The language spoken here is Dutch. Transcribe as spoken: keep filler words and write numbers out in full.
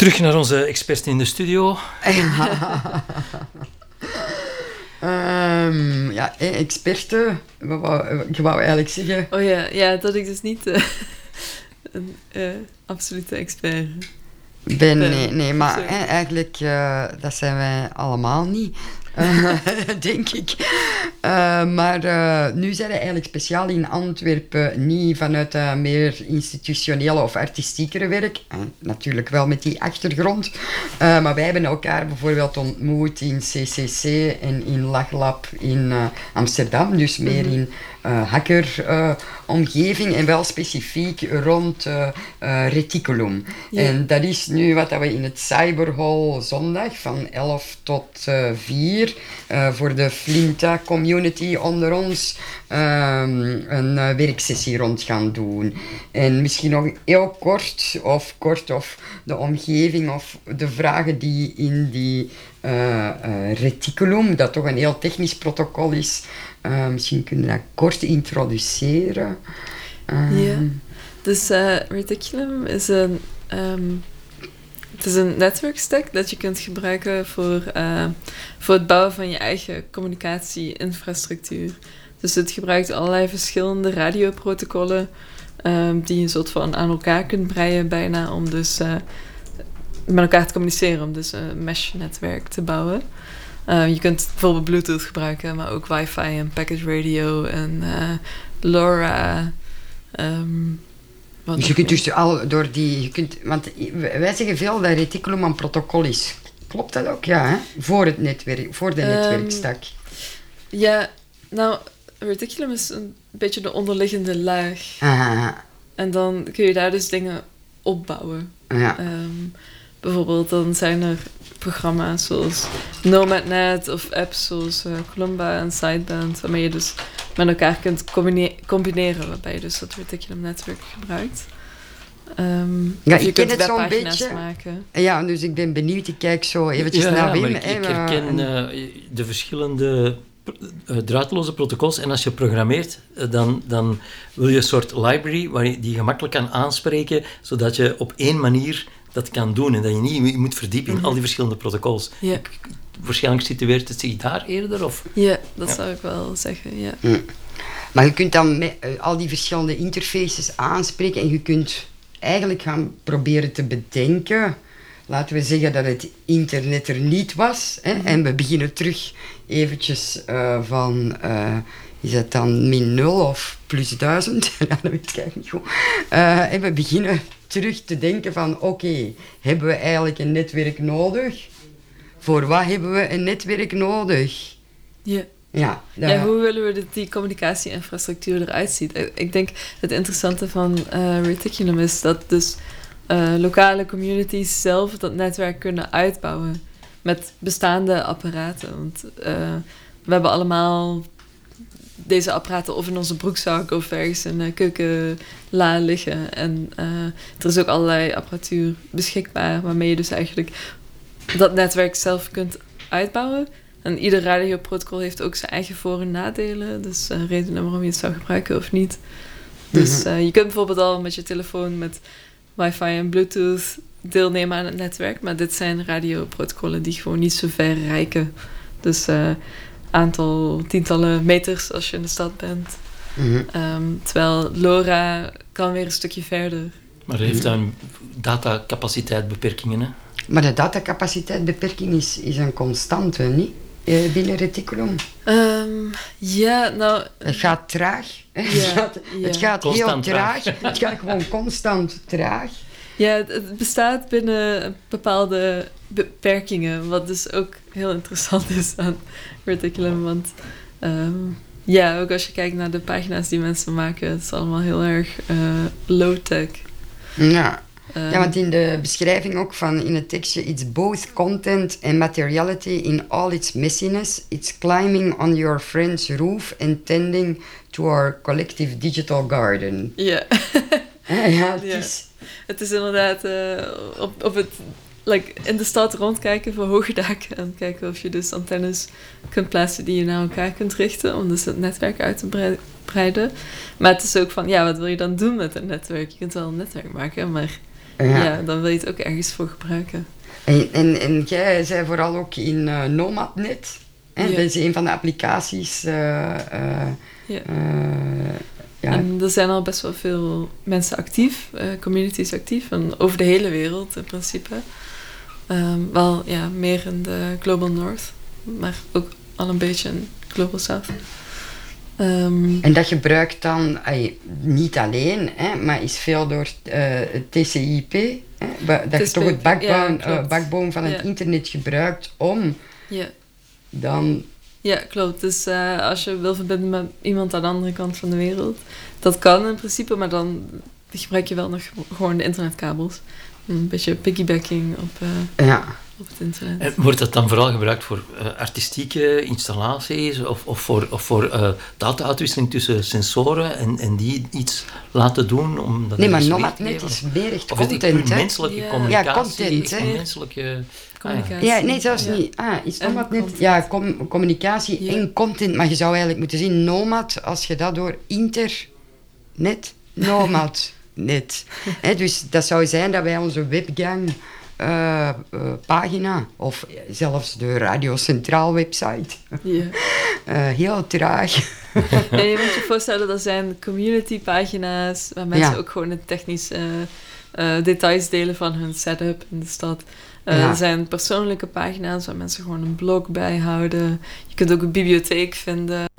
Terug naar onze expert in de studio. um, ja, experte. Wat wou, je wou eigenlijk zeggen? Oh ja, ja dat ik dus niet uh, een uh, absolute expert ben. Nee, nee maar hè, eigenlijk, uh, dat zijn wij allemaal niet. Uh, denk ik. Uh, maar uh, nu zijn we eigenlijk speciaal in Antwerpen, niet vanuit dat meer institutionele of artistiekere werk, uh, natuurlijk wel met die achtergrond, uh, maar wij hebben elkaar bijvoorbeeld ontmoet in C C C en in Lachlab in uh, Amsterdam, dus meer in uh, hacker-omgeving uh, en wel specifiek rond uh, uh, Reticulum. Ja. En dat is nu wat we in het Cyberhall zondag van elf tot vier Uh, voor de Flinta community onder ons um, een uh, werksessie rond gaan doen. En misschien nog heel kort of kort of de omgeving of de vragen die in die uh, uh, Reticulum, dat toch een heel technisch protocol is, uh, misschien kunnen we dat kort introduceren. Um, ja, dus uh, Reticulum is een um Het is een netwerkstack dat je kunt gebruiken voor, uh, voor het bouwen van je eigen communicatie-infrastructuur. Dus het gebruikt allerlei verschillende radioprotocollen um, die je soort van aan elkaar kunt breien bijna om dus uh, met elkaar te communiceren, om dus een mesh-netwerk te bouwen. Uh, je kunt bijvoorbeeld Bluetooth gebruiken, maar ook wifi en packet radio en uh, LoRa. Um, Dus je kunt dus al door die... Je kunt, want wij zeggen veel dat Reticulum een protocol is. Klopt dat ook? Ja, hè? Voor het netwerk, voor de um, netwerkstak. Ja, nou, Reticulum is een beetje de onderliggende laag. Aha. En dan kun je daar dus dingen opbouwen. Ja. Um, bijvoorbeeld, dan zijn er programma's zoals NomadNet of apps zoals uh, Columba en Sideband, waarmee je dus met elkaar kunt combine- combineren, waarbij je dus dat Reticulum-netwerk gebruikt. Um, ja, je ik kunt ken het zo'n webpagina's beetje. maken. Ja, dus ik ben benieuwd. Ik kijk zo eventjes ja, naar ja, Wim. Ik, ik herken uh, de verschillende uh, draadloze protocols. En als je programmeert, uh, dan, dan wil je een soort library waar je die gemakkelijk kan aanspreken, zodat je op één manier dat kan doen. En dat je niet je moet verdiepen in mm-hmm. al die verschillende protocols. Ja. Ik, waarschijnlijk situeert het zich daar eerder? Of? Ja, dat ja. zou ik wel zeggen, ja. Mm. Maar je kunt dan met uh, al die verschillende interfaces aanspreken en je kunt eigenlijk gaan proberen te bedenken. Laten we zeggen dat het internet er niet was. Hè, mm-hmm. En we beginnen terug eventjes uh, van... Uh, is dat dan min nul of plus duizend? Ja, dat weet ik eigenlijk niet goed. Uh, en we beginnen terug te denken van... Oké, okay, hebben we eigenlijk een netwerk nodig? Voor wat hebben we een netwerk nodig? Ja. Ja, dat... ja, hoe willen we dat die communicatie-infrastructuur eruit ziet? Ik denk het interessante van uh, Reticulum is dat dus uh, lokale communities zelf dat netwerk kunnen uitbouwen met bestaande apparaten. Want uh, we hebben allemaal deze apparaten of in onze broekzak of ergens in de keukenla liggen. En uh, er is ook allerlei apparatuur beschikbaar waarmee je dus eigenlijk dat netwerk zelf kunt uitbouwen. En ieder radioprotocol heeft ook zijn eigen voor- en nadelen. Dus uh, redenen waarom je het zou gebruiken of niet. Dus uh, je kunt bijvoorbeeld al met je telefoon met wifi en bluetooth deelnemen aan het netwerk. Maar dit zijn radioprotocollen die gewoon niet zo ver reiken. Dus uh, aantal tientallen meters als je in de stad bent. Mm-hmm. Um, terwijl LoRa kan weer een stukje verder. Maar het heeft dan datacapaciteitbeperkingen, hè? Maar de datacapaciteitbeperking is, is een constante, niet? Binnen Reticulum. Um, ja, nou... Het gaat traag. Ja, het gaat, ja. het gaat heel traag. traag. Het gaat gewoon constant traag. Ja, het, het bestaat binnen bepaalde beperkingen. Wat dus ook heel interessant is aan Reticulum. Want um, ja, ook als je kijkt naar de pagina's die mensen maken, het is allemaal heel erg uh, low-tech. Ja. Um, ja, want in de beschrijving ook van in het tekstje, it's both content and materiality in all its messiness. It's climbing on your friend's roof and tending to our collective digital garden. Ja. uh, ja, het ja. is... Het is inderdaad uh, op, op het, like, in de stad rondkijken voor hoge daken en kijken of je dus antennes kunt plaatsen die je naar elkaar kunt richten om dus het netwerk uit te breiden. Maar het is ook van, ja, wat wil je dan doen met een netwerk? Je kunt wel een netwerk maken, maar Ja. ja, dan wil je het ook ergens voor gebruiken. En, en, en jij zei vooral ook in uh, Nomadnet. Hè? Ja. Dat is een van de applicaties. Uh, uh, Ja. uh, ja. En er zijn al best wel veel mensen actief, uh, communities actief, en over de hele wereld in principe. Um, wel ja, meer in de Global North, maar ook al een beetje in Global South. Um, En dat gebruikt dan ay, niet alleen, hè, maar is veel door uh, het T C I P. Hè, ba- dat je toch het backbone, ja, uh, backbone van het ja. internet gebruikt om ja. dan... Ja, klopt. Dus uh, als je wil verbinden met iemand aan de andere kant van de wereld, dat kan in principe, maar dan gebruik je wel nog gewoon de internetkabels. Een beetje piggybacking op, uh, Ja. op het internet. En wordt dat dan vooral gebruikt voor uh, artistieke installaties of, of voor, of voor uh, data-uitwisseling tussen sensoren en, en die iets laten doen? Om dat Nee, maar ergens Nomadnet mee te is geven? meer echt Of is het content, puur hè? menselijke Ja. communicatie? Ja, content, echt hè. menselijke... Communicatie. Ja, nee, zelfs Ja. niet. Ah, is En Nomadnet? content. Ja, com- communicatie Ja. en content. Maar je zou eigenlijk moeten zien, Nomad, als je dat door internet, Nomad, net. Hè, dus dat zou zijn dat wij onze webgang uh, uh, pagina, of zelfs de Radio Centraal website, Ja. uh, heel traag. En je moet je voorstellen, dat zijn community-pagina's waar mensen Ja. ook gewoon de technische uh, details delen van hun setup in de stad. Uh, Ja. Er zijn persoonlijke pagina's waar mensen gewoon een blog bijhouden. Je kunt ook een bibliotheek vinden.